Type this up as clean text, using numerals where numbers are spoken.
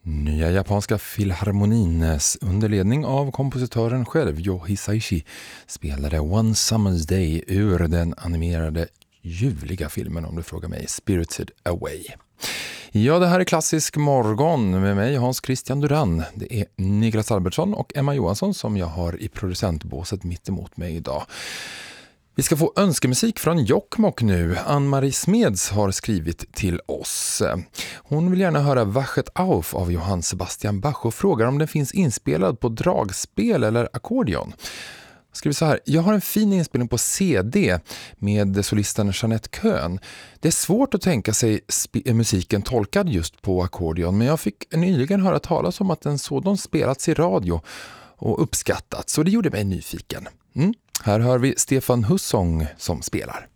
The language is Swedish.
Nya japanska filharmonins under ledning av kompositören själv Yoh Hisaishi spelade One Summer's Day ur den animerade ljuvliga filmen, om du frågar mig, Spirited Away. Ja, det här är Klassisk morgon med mig, Hans Christian Duran. Det är Niklas Albertsson och Emma Johansson som jag har i producentbåset mitt emot mig idag. Vi ska få önskemusik från Jokkmokk nu. Ann-Marie Smeds har skrivit till oss. Hon vill gärna höra Wachet auf av Johann Sebastian Bach och frågar om den finns inspelad på dragspel eller ackordion. Skriver så här: jag har en fin inspelning på CD med solisten Jeanette Köhn. Det är svårt att tänka sig musiken tolkad just på ackordion, men jag fick nyligen höra talas om att en sådan spelats i radio och uppskattats, så det gjorde mig nyfiken. Här hör vi Stefan Hussong som spelar.